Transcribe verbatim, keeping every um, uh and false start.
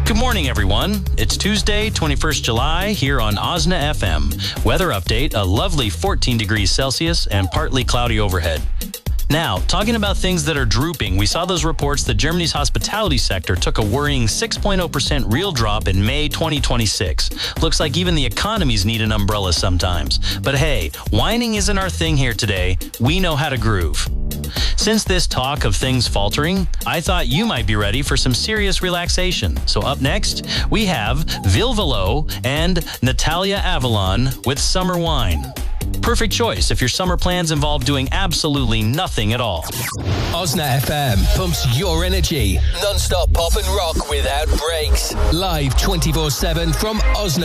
Good morning, everyone. It's Tuesday, twenty-first of July, here on Osna F M. Weather update, a lovely fourteen degrees Celsius and partly cloudy overhead. Now, talking about things that are drooping, we saw those reports that Germany's hospitality sector took a worrying six point zero percent real drop in May twenty twenty-six. Looks like even the economies need an umbrella sometimes. But hey, whining isn't our thing here today. We know how to groove. Since this talk of things faltering, I thought you might be ready for some serious relaxation. So up next, we have Vilvalo and Natalia Avalon with Summer Wine. Perfect choice if your summer plans involve doing absolutely nothing at all. Osna F M pumps your energy. Non-stop pop and rock without breaks. Live twenty-four seven from Osna.